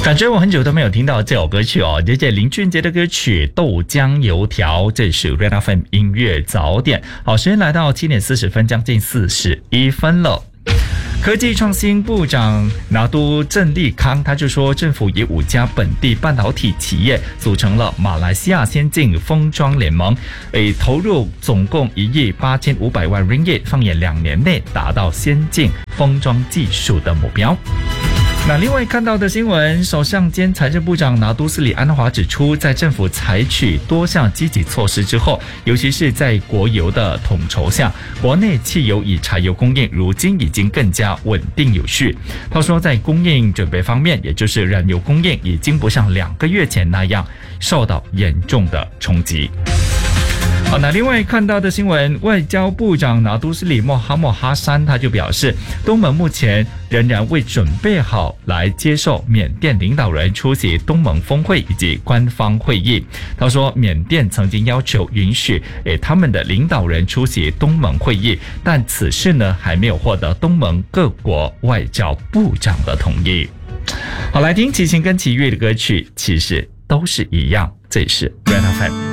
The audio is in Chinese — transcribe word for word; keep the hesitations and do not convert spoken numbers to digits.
感觉我很久都没有听到这首歌曲哦，这是林俊杰的歌曲《豆浆油条》，这是 Red F M 音乐早点。好，时间来到七点四十分，将近四十一分了。科技创新部长拿督郑立康他就说，政府以五家本地半导体企业组成了马来西亚先进封装联盟，诶，投入总共一亿八千五百万 ringgit， 放眼两年内达到先进封装技术的目标。那另外看到的新闻，首相兼财政部长拿督斯里安华指出，在政府采取多项积极措施之后，尤其是在国油的统筹下，国内汽油与柴油供应如今已经更加稳定有序。他说，在供应准备方面，也就是燃油供应已经不像两个月前那样受到严重的冲击。好，那另外看到的新闻，外交部长拿督斯里莫哈默哈山他就表示，东盟目前仍然未准备好来接受缅甸领导人出席东盟峰会以及官方会议。他说，缅甸曾经要求允许诶他们的领导人出席东盟会议，但此事呢还没有获得东盟各国外交部长的同意。好，来听齐秦跟齐豫的歌曲，其实都是一样。这里是 Red F M。